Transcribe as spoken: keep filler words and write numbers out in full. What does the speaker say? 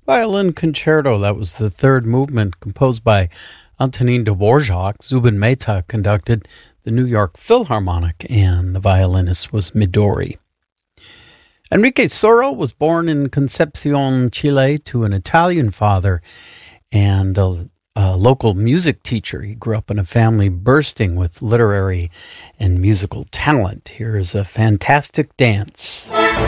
Violin Concerto, that was the third movement, composed by Antonin Dvorak. Zubin Mehta conducted the New York Philharmonic, and the violinist was Midori. Enrique Soro was born in Concepcion, Chile, to an Italian father and a, a local music teacher. He grew up in a family bursting with literary and musical talent. Here is a fantastic dance.